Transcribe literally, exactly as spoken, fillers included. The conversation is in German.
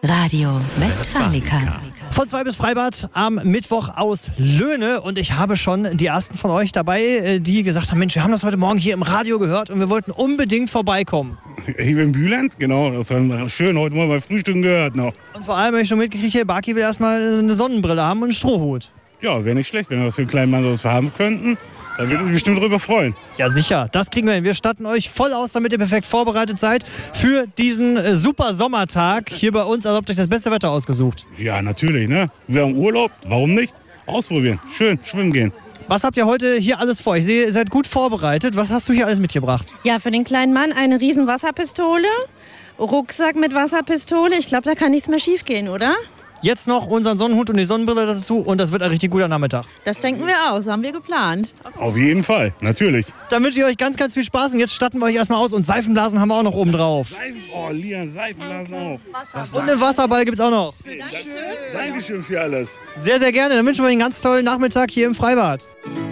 Radio Westfalica. Von zwei bis Freibad am Mittwoch aus Löhne. Und ich habe schon die ersten von euch dabei, die gesagt haben, Mensch, wir haben das heute Morgen hier im Radio gehört und wir wollten unbedingt vorbeikommen. Ich bin Bühland, genau. Das war schön, heute Morgen beim Frühstück gehört noch. Und vor allem habe ich schon mitgekriegt, hier Baki will erstmal eine Sonnenbrille haben und einen Strohhut. Ja, wäre nicht schlecht, wenn wir das für einen kleinen Mann so haben könnten. Da würde ich mich bestimmt drüber freuen. Ja, sicher. Das kriegen wir hin. Wir statten euch voll aus, damit ihr perfekt vorbereitet seid für diesen äh, super Sommertag hier bei uns. Also habt ihr euch das beste Wetter ausgesucht. Ja, natürlich, ne? Wir haben Urlaub. Warum nicht? Ausprobieren. Schön, schwimmen gehen. Was habt ihr heute hier alles vor? Ich sehe, ihr seid gut vorbereitet. Was hast du hier alles mitgebracht? Ja, für den kleinen Mann eine riesen Wasserpistole, Rucksack mit Wasserpistole. Ich glaube, da kann nichts mehr schief gehen, oder? Jetzt noch unseren Sonnenhut und die Sonnenbrille dazu und das wird ein richtig guter Nachmittag. Das denken wir aus, haben wir geplant. Auf jeden Fall, natürlich. Dann wünsche ich euch ganz, ganz viel Spaß und jetzt statten wir euch erstmal aus und Seifenblasen haben wir auch noch oben drauf. Seifen, oh, Lian, Seifenblasen auch. Und einen Wasserball gibt's auch noch. Dankeschön. Dankeschön für alles. Sehr, sehr gerne. Dann wünschen wir euch einen ganz tollen Nachmittag hier im Freibad.